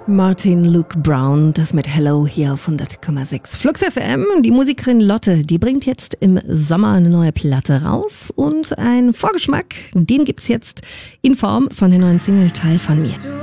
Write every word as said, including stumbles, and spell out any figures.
Martin Luke Brown, das mit Hello hier auf hundert Komma sechs Flux F M. Die Musikerin Lotte, die bringt jetzt im Sommer eine neue Platte raus und einen Vorgeschmack, den gibt's jetzt in Form von der neuen Single Teil von mir.